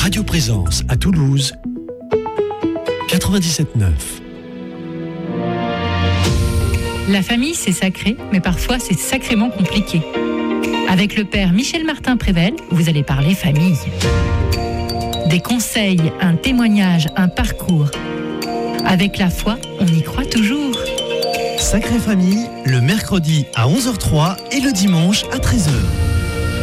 Radio Présence à Toulouse, 97.9. La famille, c'est sacré, mais parfois c'est sacrément compliqué. Avec le père Michel Martin-Prével, vous allez parler famille. Des conseils, un témoignage, un parcours. Avec la foi, on y croit toujours. Sacrée Famille, le mercredi à 11h03 et le dimanche à 13h.